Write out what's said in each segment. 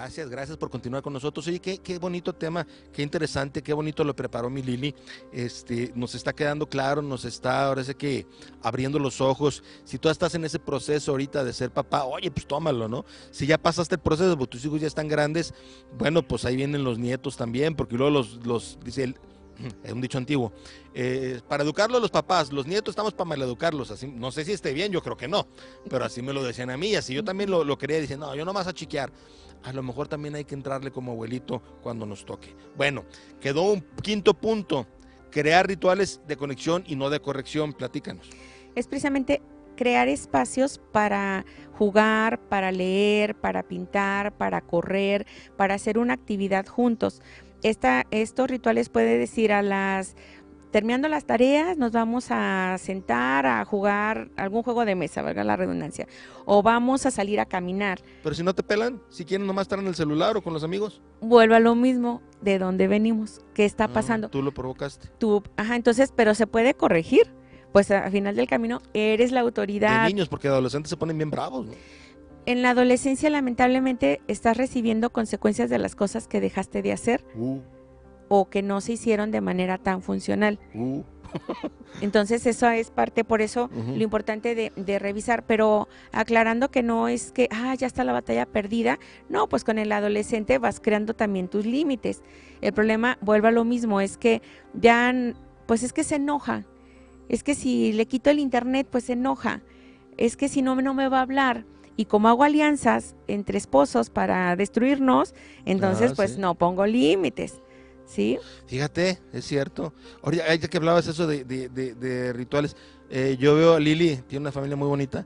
Gracias por continuar con nosotros. Oye, qué bonito tema, qué interesante, qué bonito lo preparó mi Lili. Nos está quedando claro, nos está ahora sí que abriendo los ojos. Si tú estás en ese proceso ahorita de ser papá, oye, pues tómalo, ¿no? Si ya pasaste el proceso, pues tus hijos ya están grandes, bueno, pues ahí vienen los nietos también, porque luego dice él, es un dicho antiguo, para educarlos los papás, los nietos estamos para maleducarlos, así, no sé si esté bien, yo creo que no, pero así me lo decían a mí, así yo también lo quería, decir, no, yo no vas a chiquear, a lo mejor también hay que entrarle como abuelito cuando nos toque. Bueno, quedó un quinto punto, crear rituales de conexión y no de corrección, platícanos. Es precisamente crear espacios para jugar, para leer, para pintar, para correr, para hacer una actividad juntos. Estos rituales puede decir terminando las tareas, nos vamos a sentar a jugar algún juego de mesa, valga la redundancia, o vamos a salir a caminar. Pero si no te pelan, si quieren nomás estar en el celular o con los amigos. Vuelvo a lo mismo, ¿de dónde venimos? ¿Qué está pasando? Tú lo provocaste. Entonces, pero se puede corregir, pues al final del camino eres la autoridad. De niños, porque adolescentes se ponen bien bravos, ¿no? En la adolescencia, lamentablemente, estás recibiendo consecuencias de las cosas que dejaste de hacer o que no se hicieron de manera tan funcional. Entonces, eso es parte, por eso lo importante de revisar, pero aclarando que no es que, ya está la batalla perdida. No, pues con el adolescente vas creando también tus límites. El problema, vuelvo a lo mismo, es que ya, pues es que se enoja. Es que si le quito el internet, pues se enoja. Es que si no me va a hablar. Y como hago alianzas entre esposos para destruirnos, entonces pues sí, no pongo límites, ¿sí? Fíjate, es cierto. Ahorita ya que hablabas eso de rituales, yo veo a Lili, tiene una familia muy bonita,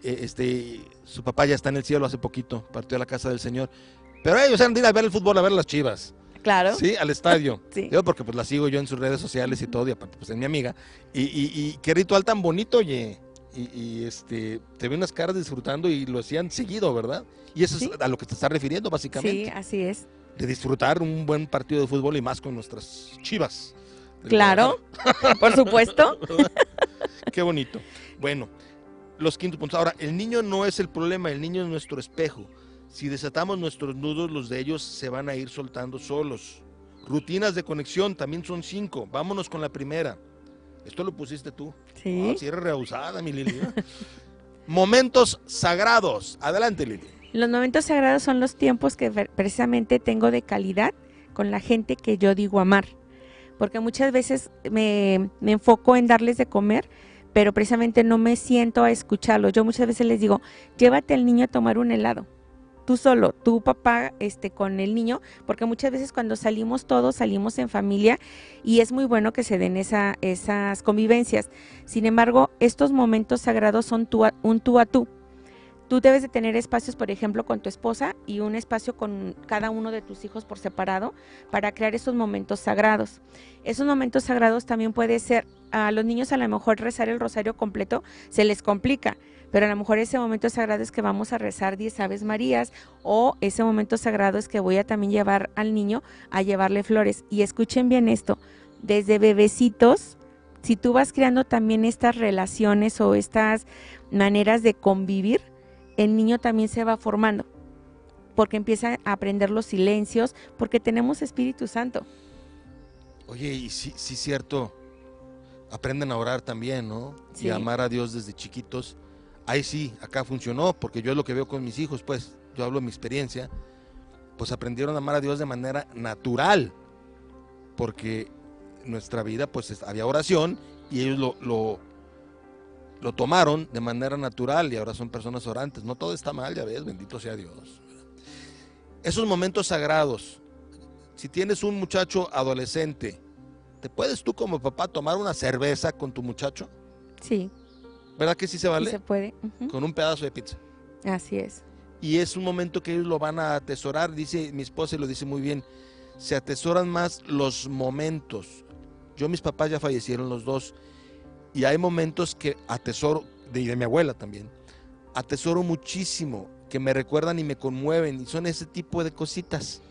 su papá ya está en el cielo hace poquito, partió a la casa del Señor, pero ellos han de ir a ver el fútbol, a ver las Chivas. Claro. Sí, al estadio. Sí. Yo porque pues la sigo yo en sus redes sociales y todo, y aparte pues es mi amiga. Y qué ritual tan bonito, oye. Te ve unas caras disfrutando y lo hacían seguido, ¿verdad? Y eso ¿sí? Es a lo que te estás refiriendo, básicamente. Sí, así es. De disfrutar un buen partido de fútbol y más con nuestras Chivas. Claro, por supuesto. Qué bonito. Bueno, los quintos puntos. Ahora, el niño no es el problema, el niño es nuestro espejo. Si desatamos nuestros nudos, los de ellos se van a ir soltando solos. Rutinas de conexión, también son 5. Vámonos con la primera. Esto lo pusiste tú. Sí. Si eres rehusada, mi Lili. Momentos sagrados. Adelante, Lili. Los momentos sagrados son los tiempos que precisamente tengo de calidad con la gente que yo digo amar. Porque muchas veces me enfoco en darles de comer, pero precisamente no me siento a escucharlos. Yo muchas veces les digo, llévate al niño a tomar un helado. Tú solo, tu papá con el niño, porque muchas veces cuando salimos todos, salimos en familia y es muy bueno que se den esas convivencias. Sin embargo, estos momentos sagrados son un tú a tú. Tú debes de tener espacios, por ejemplo, con tu esposa y un espacio con cada uno de tus hijos por separado para crear esos momentos sagrados. Esos momentos sagrados también puede ser, a los niños a lo mejor rezar el rosario completo se les complica, pero a lo mejor ese momento sagrado es que vamos a rezar 10 Aves Marías, o ese momento sagrado es que voy a también llevar al niño a llevarle flores. Y escuchen bien esto, desde bebecitos, si tú vas creando también estas relaciones o estas maneras de convivir, el niño también se va formando, porque empieza a aprender los silencios, porque tenemos Espíritu Santo. Oye, y sí, cierto, aprenden a orar también, ¿no? Sí. Y a amar a Dios desde chiquitos. Ahí sí, acá funcionó, porque yo es lo que veo con mis hijos, pues, yo hablo de mi experiencia, pues aprendieron a amar a Dios de manera natural, porque en nuestra vida, pues, había oración, y ellos lo tomaron de manera natural, y ahora son personas orantes. No todo está mal, ya ves, bendito sea Dios. Esos momentos sagrados, si tienes un muchacho adolescente, ¿te puedes tú como papá tomar una cerveza con tu muchacho? Sí. ¿Verdad que sí se vale? Sí se puede. Con un pedazo de pizza. Así es. Y es un momento que ellos lo van a atesorar, dice mi esposa y lo dice muy bien, se atesoran más los momentos. Yo, mis papás ya fallecieron los dos, y hay momentos que atesoro, de mi abuela también, atesoro muchísimo, que me recuerdan y me conmueven, y son ese tipo de cositas.